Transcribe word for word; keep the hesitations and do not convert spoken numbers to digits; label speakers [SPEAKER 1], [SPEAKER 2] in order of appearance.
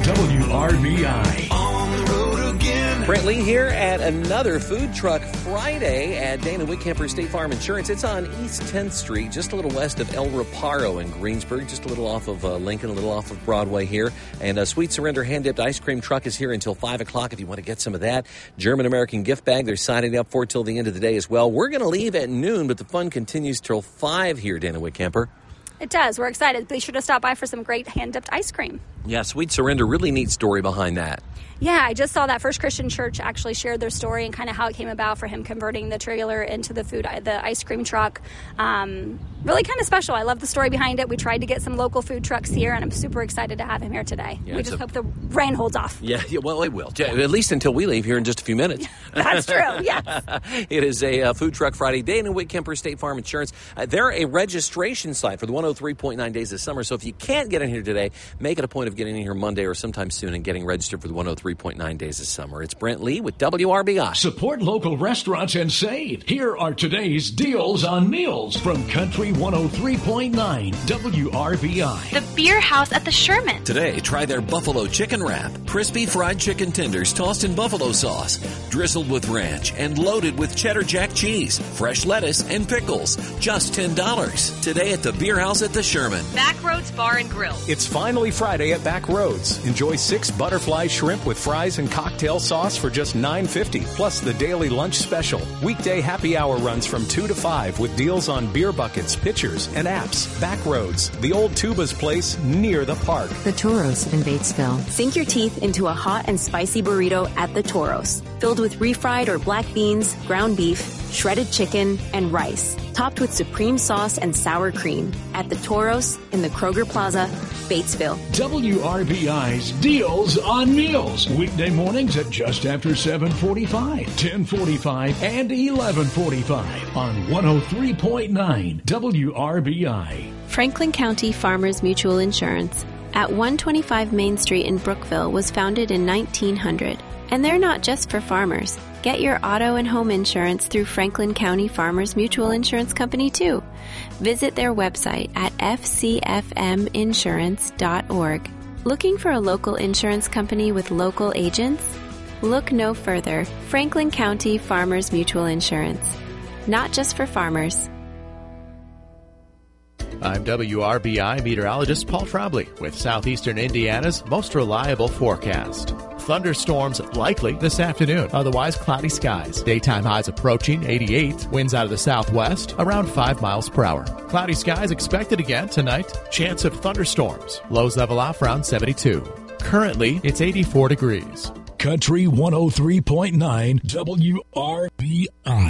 [SPEAKER 1] W R B I.
[SPEAKER 2] On the road again.
[SPEAKER 3] Brent Lee here at another Food Truck Friday at Dana Whitcamper State Farm Insurance. It's on East tenth Street, just a little west of El Reparo in Greensburg, just a little off of uh, Lincoln, a little off of Broadway here. And uh, Sweet Surrender hand-dipped ice cream truck is here until five o'clock if you want to get some of that. German-American gift bag, they're signing up for till the end of the day as well. We're going to leave at noon, but the fun continues till five here, Dana Whitcamper.
[SPEAKER 4] It does. We're excited. Be sure to stop by for some great hand-dipped ice cream.
[SPEAKER 3] Yeah, Sweet Surrender, really neat story behind that.
[SPEAKER 4] Yeah, I just saw that First Christian Church actually shared their story and kind of how it came about for him converting the trailer into the food, the ice cream truck. Um, really kind of special. I love the story behind it. We tried to get some local food trucks here, and I'm super excited to have him here today. Yeah, we just a, hope the rain holds off.
[SPEAKER 3] Yeah, yeah, well, it will. At least until we leave here in just a few minutes.
[SPEAKER 4] That's true, yes.
[SPEAKER 3] It is a uh, Food Truck Friday. Dana Whitcamper State Farm Insurance. Uh, they're a registration site for the one oh three point nine Days of Summer, so if you can't get in here today, make it a point of getting in here Monday or sometime soon and getting registered for the one oh three point nine Days of Summer. It's Brent Lee with W R B I.
[SPEAKER 1] Support local restaurants and save. Here are today's deals on meals from Country one oh three point nine W R B I.
[SPEAKER 5] The Beer House at the Sherman.
[SPEAKER 6] Today, try their buffalo chicken wrap. Crispy fried chicken tenders tossed in buffalo sauce, drizzled with ranch, and loaded with cheddar jack cheese, fresh lettuce, and pickles. Just ten dollars. Today at the Beer House at the Sherman.
[SPEAKER 5] Backroads Bar and Grill.
[SPEAKER 7] It's finally Friday at Backroads. Enjoy six butterfly shrimp with fries and cocktail sauce for just nine fifty, plus the daily lunch special. Weekday happy hour runs from two to five with deals on beer buckets, pitchers, and apps. Backroads, the old Tuba's place near the park.
[SPEAKER 8] The Toros in Batesville.
[SPEAKER 9] Sink your teeth into a hot and spicy burrito at the Toros, filled with refried or black beans, ground beef, shredded chicken, and rice, topped with supreme sauce and sour cream at the Toros in the Kroger Plaza, Batesville.
[SPEAKER 1] W R B I's Deals on Meals. Weekday mornings at just after seven forty-five, ten forty-five, and eleven forty-five on one oh three point nine W R B I.
[SPEAKER 10] Franklin County Farmers Mutual Insurance at one twenty-five Main Street in Brookville was founded in nineteen hundred. And they're not just for farmers. Get your auto and home insurance through Franklin County Farmers Mutual Insurance Company, too. Visit their website at f c f m insurance dot org. Looking for a local insurance company with local agents? Look no further. Franklin County Farmers Mutual Insurance. Not just for farmers.
[SPEAKER 11] I'm W R B I meteorologist Paul Trombley with Southeastern Indiana's most reliable forecast. Thunderstorms likely this afternoon. Otherwise, cloudy skies. Daytime highs approaching eighty-eight. Winds out of the southwest around five miles per hour. Cloudy skies expected again tonight. Chance of thunderstorms. Lows level off around seventy-two. Currently, it's eighty-four degrees.
[SPEAKER 1] Country one oh three point nine W R B I.